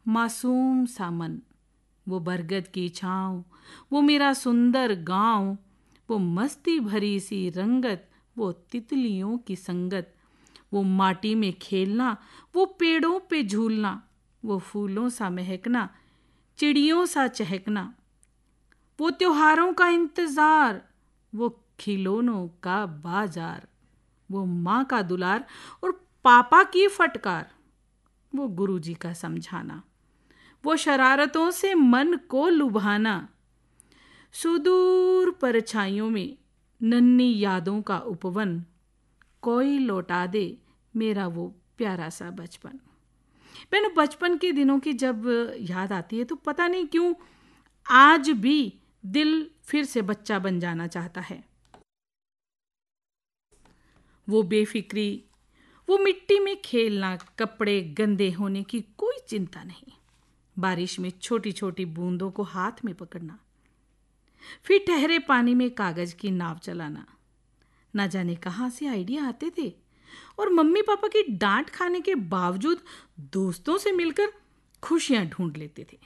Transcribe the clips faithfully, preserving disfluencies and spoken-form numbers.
मासूम सा मन, वो बरगद की छाँव, वो मेरा सुंदर गाँव, वो मस्ती भरी सी रंगत, वो तितलियों की संगत, वो माटी में खेलना, वो पेड़ों पे झूलना, वो फूलों सा महकना, चिड़ियों सा चहकना, वो त्योहारों का इंतजार, वो खिलौनों का बाजार, वो माँ का दुलार और पापा की फटकार, वो गुरुजी का समझाना, वो शरारतों से मन को लुभाना, सुदूर परछाइयों में नन्ही यादों का उपवन, कोई लौटा दे मेरा वो प्यारा सा बचपन। मैंने बचपन के दिनों की जब याद आती है तो पता नहीं क्यों आज भी दिल फिर से बच्चा बन जाना चाहता है। वो बेफिक्री, वो मिट्टी में खेलना, कपड़े गंदे होने की कोई चिंता नहीं, बारिश में छोटी छोटी बूंदों को हाथ में पकड़ना, फिर ठहरे पानी में कागज की नाव चलाना। ना जाने कहाँ से आइडिया आते थे और मम्मी पापा की डांट खाने के बावजूद दोस्तों से मिलकर खुशियां ढूंढ लेते थे।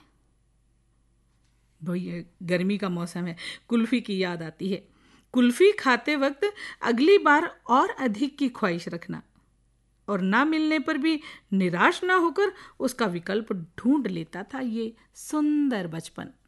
भाई गर्मी का मौसम है, कुल्फी की याद आती है। कुल्फी खाते वक्त अगली बार और अधिक की ख्वाहिश रखना और ना मिलने पर भी निराश ना होकर उसका विकल्प ढूंढ लेता था ये सुंदर बचपन।